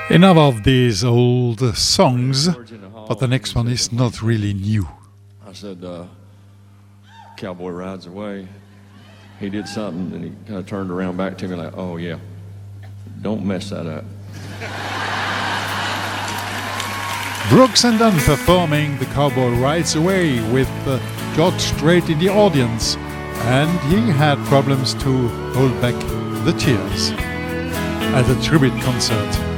Enough of these old songs, but the next one is not really new. I said, Cowboy Rides Away. He did something, and he kind of turned around back to me like, oh, yeah, don't mess that up. Brooks and Dunn performing The Cowboy Rides Away with George Strait in the audience, and he had problems to hold back the tears at a tribute concert.